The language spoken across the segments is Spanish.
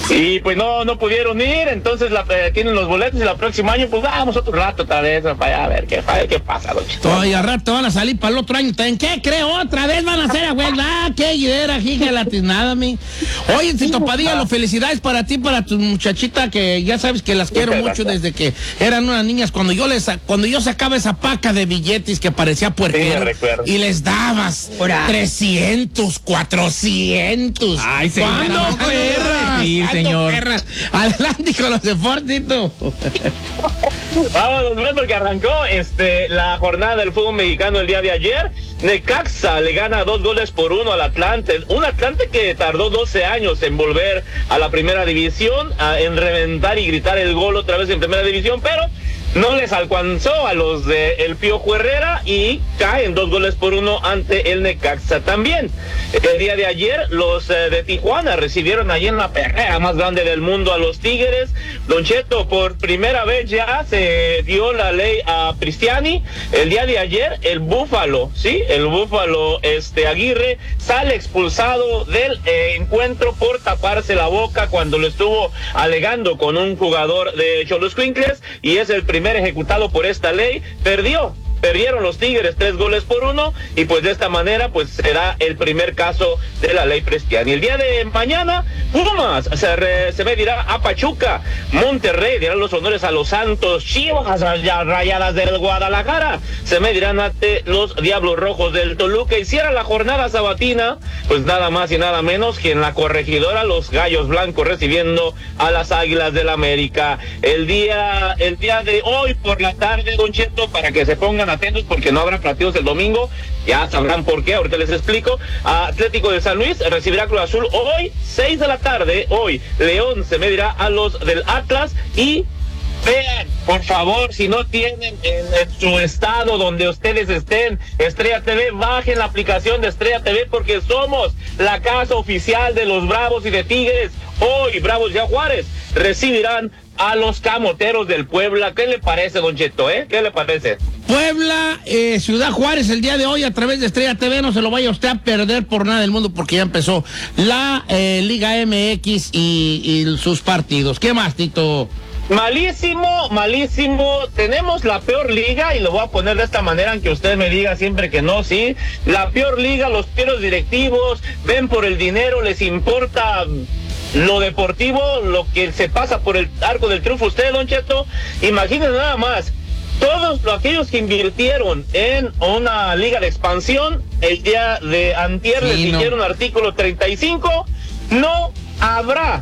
Y pues no pudieron ir, entonces tienen los boletos y el próximo año pues vamos otro rato otra vez para allá a ver qué pasa, don Cheto. Y al rato van a salir para el otro año. ¿En qué creo? Otra vez van a hacer, güey. Qué idea, hija latinada, mi. Oye, Tito Padilla, los felicidades para ti, para tu muchachita, que ya sabes que las quiero mucho desde que eran unas niñas. Cuando yo sacaba esa paca de billetes que parecía puerquero y les dabas 300, 400. Ay, ¿cuándo, perra? Sí, señor. Adelante con los deportes, Tito. Vamos, porque arrancó la jornada del fútbol mexicano el día de ayer. Necaxa le gana 2-1 al Atlante, un Atlante que tardó 12 años en volver a la primera división, en reventar y gritar el gol otra vez en primera división, pero no les alcanzó a los de el Piojo Herrera y caen 2-1 ante el Necaxa también. El día de ayer los de Tijuana recibieron allí en la perrera más grande del mundo a los Tigres. Don Cheto, por primera vez ya se dio la ley a Cristiani. El día de ayer el Búfalo Aguirre sale expulsado del encuentro por taparse la boca cuando lo estuvo alegando con un jugador de Xoloscuincles, y es el primer ejecutado por esta ley. Perdieron los Tigres 3-1 y pues de esta manera pues será el primer caso de la ley Cristiani. El día de mañana Pumas se medirá a Pachuca, Monterrey dirán los honores a los Santos, Chivas Rayadas del Guadalajara se medirán ante los Diablos Rojos del Toluca, y cierra la jornada sabatina pues nada más y nada menos que en la Corregidora los Gallos Blancos recibiendo a las Águilas del América. El día de hoy por la tarde, Don Cheto, para que se pongan atentos porque no habrá partidos el domingo, ya sabrán por qué, ahorita les explico. Atlético de San Luis recibirá Cruz Azul hoy, 6 de la tarde, hoy León se medirá a los del Atlas. Y vean, por favor, si no tienen en su estado donde ustedes estén Estrella TV, bajen la aplicación de Estrella TV porque somos la casa oficial de los Bravos y de Tigres. Hoy Bravos y Juárez recibirán a los Camoteros del Puebla. ¿Qué le parece, Don Cheto, ¿Qué le parece? Puebla, Ciudad Juárez el día de hoy a través de Estrella TV, no se lo vaya usted a perder por nada del mundo porque ya empezó la Liga MX y sus partidos. ¿Qué más, Tito? Malísimo. Tenemos la peor liga y lo voy a poner de esta manera, aunque usted me diga siempre que no, sí. La peor liga, los peores directivos ven por el dinero, les importa lo deportivo, lo que se pasa por el arco del triunfo. Usted, Don Cheto, imagínense nada más, todos aquellos que invirtieron en una liga de expansión, el día de antier les dijeron artículo 35, no habrá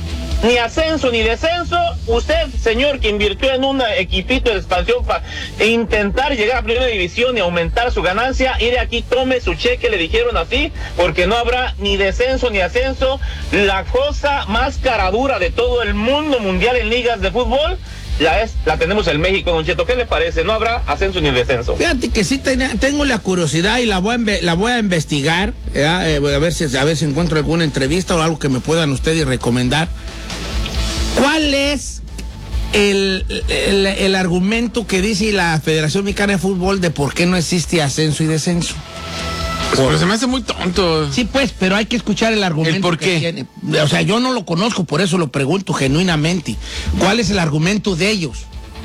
ni ascenso ni descenso. Usted, señor, que invirtió en un equipito de expansión para intentar llegar a primera división y aumentar su ganancia, ir aquí, tome su cheque, le dijeron así, porque no habrá ni descenso ni ascenso. La cosa más caradura de todo el mundo mundial en ligas de fútbol la tenemos en México, Don Cheto. ¿Qué le parece? No habrá ascenso ni descenso. Fíjate que sí tengo la curiosidad y la voy a investigar, a ver si encuentro alguna entrevista o algo que me puedan ustedes recomendar. ¿Cuál es el argumento que dice la Federación Mexicana de Fútbol de por qué no existe ascenso y descenso? Pero se me hace muy tonto. Sí, pues, pero hay que escuchar el argumento. ¿El por qué? Que tiene. O sea, yo no lo conozco, por eso lo pregunto genuinamente. ¿Cuál es el argumento de ellos?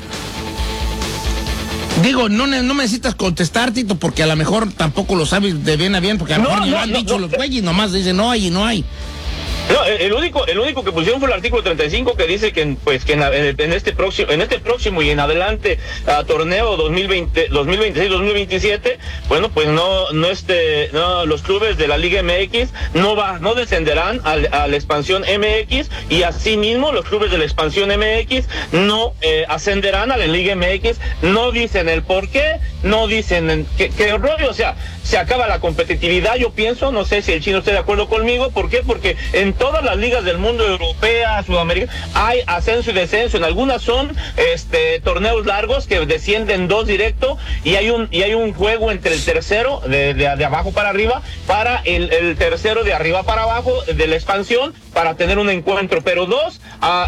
Digo, no necesitas contestar, Tito, porque a lo mejor tampoco lo sabes de bien a bien, porque a lo mejor ni lo han dicho los güeyes, nomás dicen no hay y no hay. No, el único que pusieron fue el artículo 35 que dice que en este próximo y en adelante torneo 2026-2027, bueno, pues no los clubes de la Liga MX no descenderán a la expansión MX, y asimismo los clubes de la expansión MX no ascenderán a la Liga MX. No dicen el por qué, no dicen qué rollo, o sea, se acaba la competitividad. Yo pienso, no sé si el chino esté de acuerdo conmigo. ¿Por qué? Porque en todas las ligas del mundo, europea, sudamericana, hay ascenso y descenso. En algunas son torneos largos que descienden dos directo, y hay un juego entre el tercero de abajo para arriba para el tercero de arriba para abajo de la expansión, para tener un encuentro, pero dos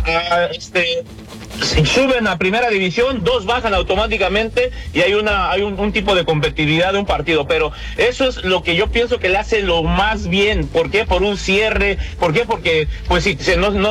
suben a primera división, dos bajan automáticamente, y hay un tipo de competitividad de un partido. Pero eso es lo que yo pienso que le hace lo más bien. ¿Por qué? Por un cierre. ¿Por qué? Porque pues si no